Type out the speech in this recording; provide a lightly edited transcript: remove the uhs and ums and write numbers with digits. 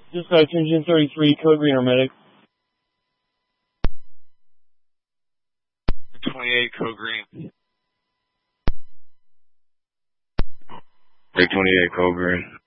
Dispatch engine 33, code green or medic. 28, code green. 28, code green.